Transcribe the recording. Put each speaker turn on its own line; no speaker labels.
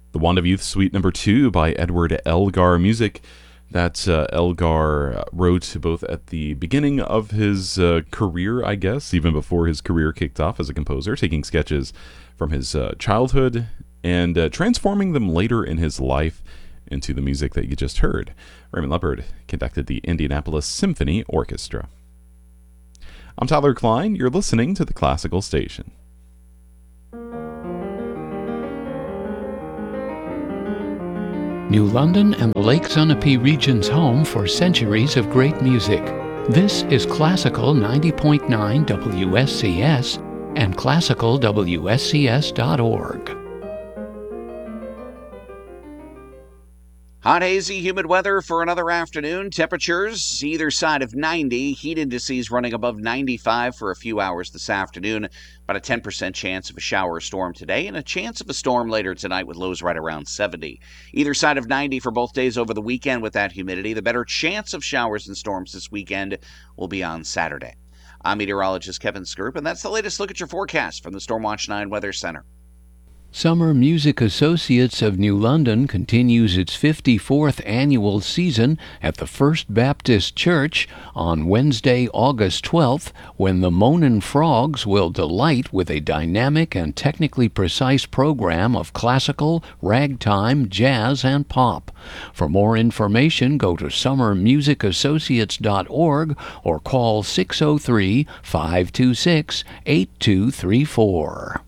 The Wand of Youth Suite Number 2 by Edward Elgar. Music that Elgar wrote both at the beginning of his career, I guess, even before his career kicked off as a composer, taking sketches from his childhood and transforming them later in his life into the music that you just heard. Raymond Leppard conducted the Indianapolis Symphony Orchestra. I'm Tyler Klein. You're listening to the Classical Station.
New London and the Lake Sunapee region's home for centuries of great music. This is Classical 90.9 WSCS and classicalwscs.org.
Hot, hazy, humid weather for another afternoon. Temperatures either side of 90. Heat indices running above 95 for a few hours this afternoon. About a 10% chance of a shower or storm today, and a chance of a storm later tonight with lows right around 70. Either side of 90 for both days over the weekend with that humidity. The better chance of showers and storms this weekend will be on Saturday. I'm meteorologist Kevin Skirp, and that's the latest look at your forecast from the Stormwatch 9 Weather Center.
Summer Music Associates of New London continues its 54th annual season at the First Baptist Church on Wednesday, August 12th, when the Moanin' Frogs will delight with a dynamic and technically precise program of classical, ragtime, jazz, and pop. For more information, go to summermusicassociates.org or call 603-526-8234.